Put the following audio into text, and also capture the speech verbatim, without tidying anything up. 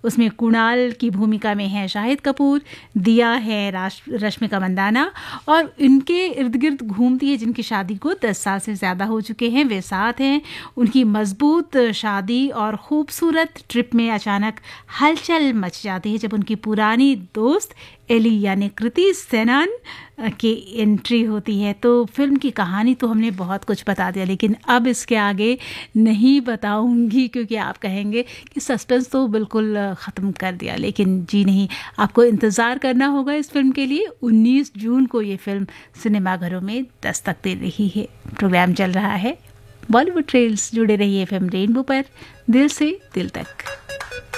उसमें कुणाल की भूमिका में है शाहिद कपूर, दिया है राश रश्मिका मंदाना और इनके इर्द गिर्द घूमती है जिनकी शादी को दस साल से ज़्यादा हो चुके हैं, वे साथ हैं। उनकी मजबूत शादी और खूबसूरत ट्रिप में अचानक हलचल मच जाती है जब उनकी पुरानी दोस्त एली यानी कृति सेनान की एंट्री होती है। तो फिल्म की कहानी तो हमने बहुत कुछ बता दिया, लेकिन अब इसके आगे नहीं बताऊंगी क्योंकि आप कहेंगे कि सस्पेंस तो बिल्कुल ख़त्म कर दिया। लेकिन जी नहीं, आपको इंतज़ार करना होगा इस फिल्म के लिए। उन्नीस जून को ये फिल्म सिनेमाघरों में दस्तक दे रही है। प्रोग्राम चल रहा है बॉलीवुड ट्रेल्स। जुड़े रहिए एफ एम रेनबो पर, दिल से दिल तक।